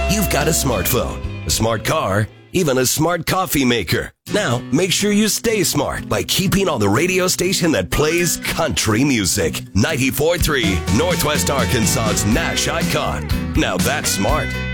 you've got a smartphone, a smart car, even a smart coffee maker. Now, make sure you stay smart by keeping on the radio station that plays country music. 94.3, Northwest Arkansas's Nash icon. Now that's smart.